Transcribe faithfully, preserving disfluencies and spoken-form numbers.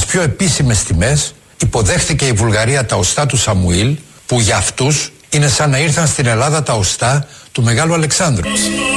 πιο επίσημες τιμές υποδέχτηκε η Βουλγαρία τα οστά του Σαμουήλ, που για αυτούς είναι σαν να ήρθαν στην Ελλάδα τα οστά του Μεγάλου Αλεξάνδρου.